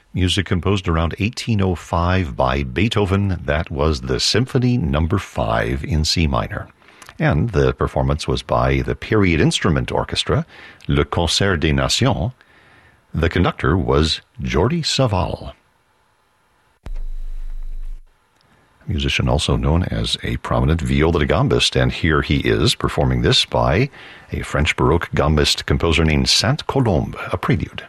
Music composed around 1805 by Beethoven. That was the Symphony No. 5 in C minor. And the performance was by the Period Instrument Orchestra, Le Concert des Nations. The conductor was Jordi Savall. Musician also known as a prominent viola da gambist, and here he is performing this by a French Baroque gambist composer named Saint-Colombe, a prelude.